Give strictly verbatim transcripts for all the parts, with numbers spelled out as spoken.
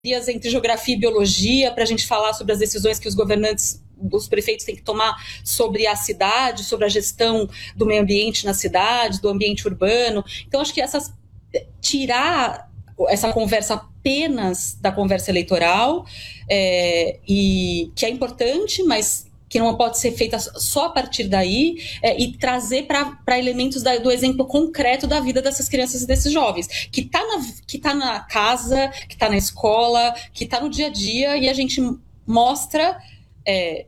entre geografia e biologia, para a gente falar sobre as decisões que os governantes, os prefeitos têm que tomar sobre a cidade, sobre a gestão do meio ambiente na cidade, do ambiente urbano. Então, acho que essas, tirar essa conversa apenas da conversa eleitoral, é, e que é importante, mas que não pode ser feita só a partir daí, é, e trazer para elementos da, do exemplo concreto da vida dessas crianças e desses jovens, que está na, que tá na casa, que está na escola, que está no dia a dia, e a gente mostra é,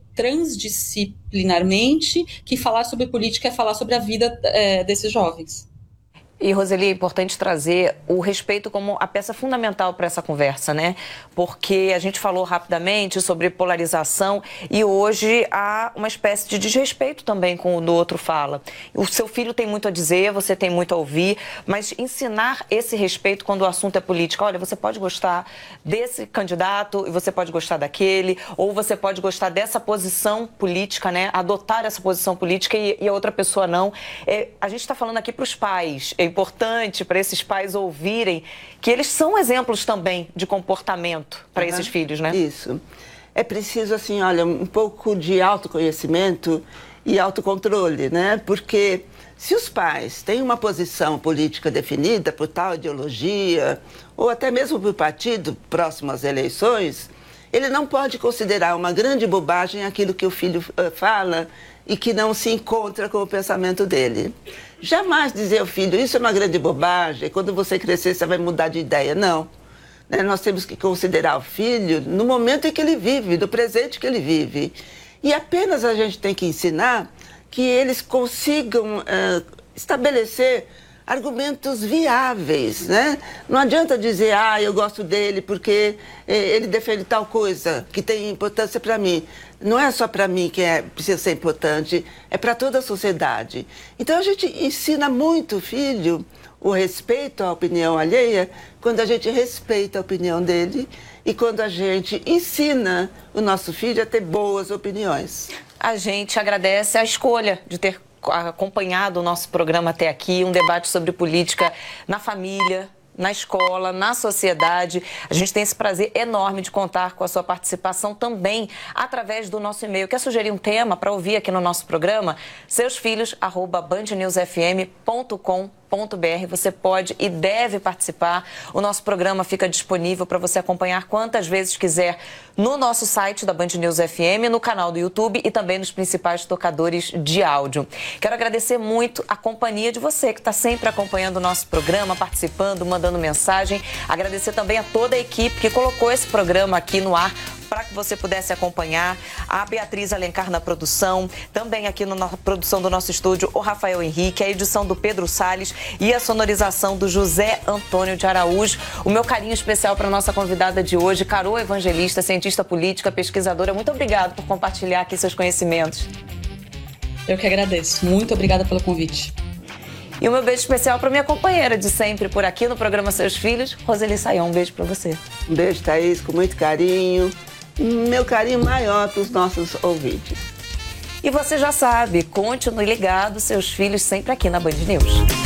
transdisciplinarmente que falar sobre política é falar sobre a vida é, desses jovens. E, Roseli, é importante trazer o respeito como a peça fundamental para essa conversa, né? Porque a gente falou rapidamente sobre polarização e hoje há uma espécie de desrespeito também com o do outro fala. O seu filho tem muito a dizer, você tem muito a ouvir, mas ensinar esse respeito quando o assunto é política. Olha, você pode gostar desse candidato e você pode gostar daquele, ou você pode gostar dessa posição política, né? Adotar essa posição política e, e a outra pessoa não. É, a gente está falando aqui para os pais. É importante para esses pais ouvirem que eles são exemplos também de comportamento para uhum. esses filhos, né? Isso. É preciso, assim, olha, um pouco de autoconhecimento e autocontrole, né? Porque se os pais têm uma posição política definida por tal ideologia, ou até mesmo por partido próximo às eleições, ele não pode considerar uma grande bobagem aquilo que o filho uh, fala e que não se encontra com o pensamento dele. Jamais dizer ao filho, isso é uma grande bobagem, quando você crescer você vai mudar de ideia. Não. Né? Nós temos que considerar o filho no momento em que ele vive, no presente que ele vive. E apenas a gente tem que ensinar que eles consigam uh, estabelecer argumentos viáveis, né? Não adianta dizer, ah, eu gosto dele porque ele defende tal coisa que tem importância para mim. Não é só para mim que é, precisa ser importante, é para toda a sociedade. Então a gente ensina muito o filho o respeito à opinião alheia quando a gente respeita a opinião dele e quando a gente ensina o nosso filho a ter boas opiniões. A gente agradece a escolha de ter acompanhado o nosso programa até aqui, um debate sobre política na família, na escola, na sociedade. A gente tem esse prazer enorme de contar com a sua participação também através do nosso e-mail. Quer sugerir um tema para ouvir aqui no nosso programa? seusfilhos arroba band news f m ponto com ponto b r. Você pode e deve participar. O nosso programa fica disponível para você acompanhar quantas vezes quiser no nosso site da Band News F M, no canal do YouTube e também nos principais tocadores de áudio. Quero agradecer muito a companhia de você que está sempre acompanhando o nosso programa, participando, mandando mensagem. Agradecer também a toda a equipe que colocou esse programa aqui no ar para que você pudesse acompanhar. A Beatriz Alencar na produção, também aqui na produção do nosso estúdio, o Rafael Henrique, a edição do Pedro Salles e a sonorização do José Antônio de Araújo. O meu carinho especial para a nossa convidada de hoje, Carol Evangelista, cientista política, pesquisadora. Muito obrigada por compartilhar aqui seus conhecimentos. Eu que agradeço. Muito obrigada pelo convite. E o meu beijo especial para minha companheira de sempre por aqui no programa Seus Filhos, Roseli Saião. Um beijo para você. Um beijo, Thaís, com muito carinho. Meu carinho maior para os nossos ouvintes. E você já sabe, continue ligado, Seus Filhos, sempre aqui na Band News.